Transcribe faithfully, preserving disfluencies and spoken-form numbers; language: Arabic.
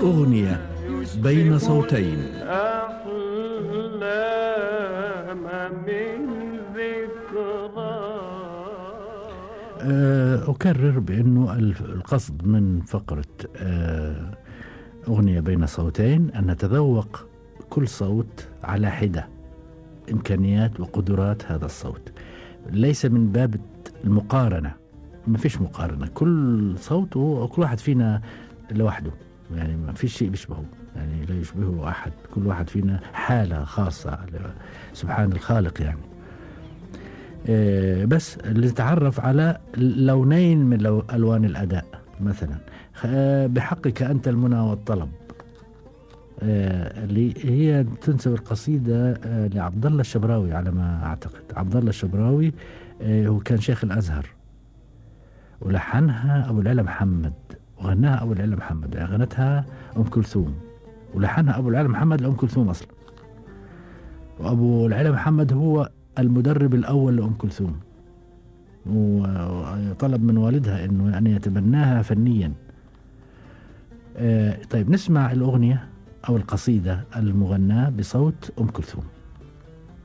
أغنية بين صوتين. أكرر بأنه القصد من فقرة أغنية بين صوتين أن نتذوق كل صوت على حدة إمكانيات وقدرات هذا الصوت، ليس من باب المقارنة، ما فيش مقارنة، كل صوت وكل واحد فينا لوحده، يعني ما فيش شيء بيشبهه، يعني لا يشبهه أحد، كل واحد فينا حالة خاصة، سبحان الخالق يعني. بس لنتعرف على لونين من لو ألوان الأداء، مثلا بحقك أنت المنى والطلب، اللي هي تنسب القصيدة لعبد الله الشبراوي على ما أعتقد. عبد الله الشبراوي هو كان شيخ الأزهر، ولحنها أبو العلا محمد، وغناها أبو العلا محمد، يعني غنتها أم كلثوم، ولحنها أبو العلا محمد لأم كلثوم أصلا. وأبو العلا محمد هو المدرب الأول لأم كلثوم، وطلب من والدها أنه يعني يتبناها فنيا. طيب نسمع الأغنية أو القصيدة المغناة بصوت أم كلثوم.